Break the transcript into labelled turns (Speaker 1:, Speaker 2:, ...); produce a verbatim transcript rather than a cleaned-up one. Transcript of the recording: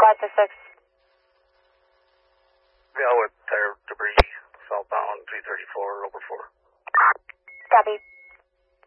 Speaker 1: five to six.
Speaker 2: Yeah, with tire debris, southbound three thirty-four, over four.
Speaker 1: Copy.